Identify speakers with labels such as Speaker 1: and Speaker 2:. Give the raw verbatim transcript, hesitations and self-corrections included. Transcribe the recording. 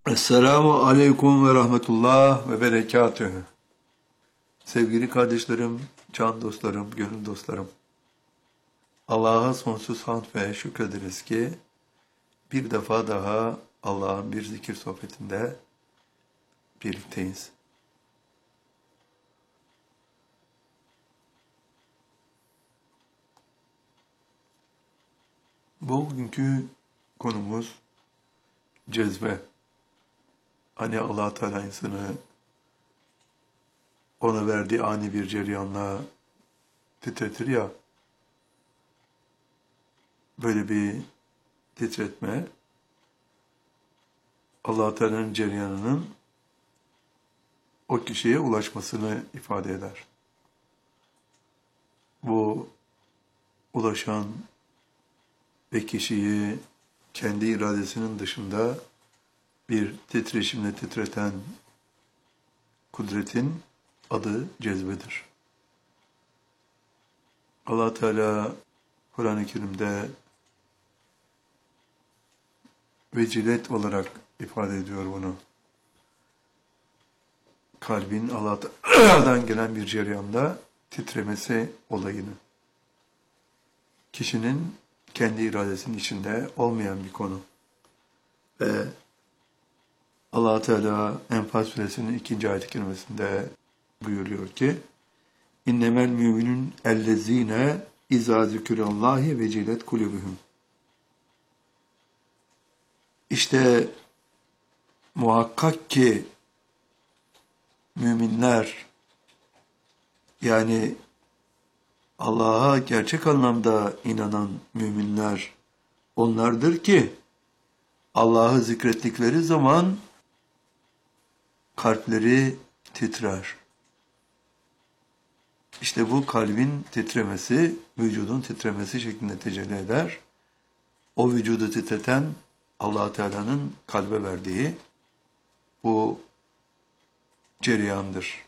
Speaker 1: Esselamu Aleyküm ve Rahmetullah ve Berekatühü. Sevgili kardeşlerim, can dostlarım, gönül dostlarım. Allah'a sonsuz hamd ve şükrederiz ki bir defa daha Allah'ın bir zikir sohbetinde birlikteyiz. Bugünkü konumuz cezbe. Hani Allah Teala insanı ona verdiği ani bir cereyanla titretir ya, böyle bir titretme Allah Teala'nın cereyanının o kişiye ulaşmasını ifade eder. Bu ulaşan ve kişiyi kendi iradesinin dışında bir titreşimle titreten kudretin adı cezbedir. Allah Teala Kur'an-ı Kerim'de vecilet olarak ifade ediyor bunu. Kalbin Allah Teala'dan gelen bir cereyanda titremesi olayını. Kişinin kendi iradesinin içinde olmayan bir konu. Ve Allah Teala Enfal Suresinin ikinci ayet-i kerimesinde buyuruyor ki: İnnemel müminun ellezine izâ zikrullahi vecilet kulubuhum. İşte muhakkak ki müminler, yani Allah'a gerçek anlamda inanan müminler onlardır ki Allah'ı zikrettikleri zaman kalpleri titrer. İşte bu kalbin titremesi, vücudun titremesi şeklinde tecelli eder. O vücudu titreten Allah Teala'nın kalbe verdiği bu cereyandır.